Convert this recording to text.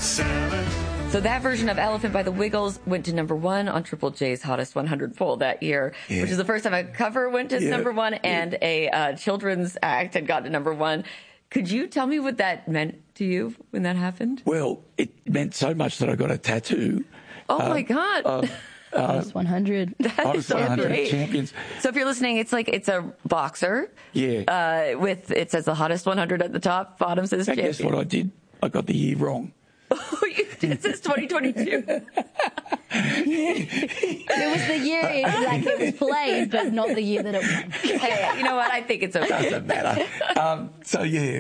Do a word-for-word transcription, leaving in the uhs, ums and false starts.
salad. So that version of Elephant by the Wiggles went to number one on Triple J's Hottest one hundred poll that year, Yeah. which is the first time a cover went to Yeah. number one and a uh, children's act had got to number one. Could you tell me what that meant to you when that happened? Well, it meant so much that I got a tattoo. Oh, uh, my God. Uh, Hottest one hundred. Hottest so one hundred great. champions. So if you're listening, it's like it's a boxer. Yeah. Uh, with it says the hottest one hundred at the top, bottom says And champion. guess what I did? I got the year wrong. It says twenty twenty-two. It was the year it, like it was played, but not the year that it won. Hey, you know what? I think it's okay. Doesn't matter. Um, so, yeah,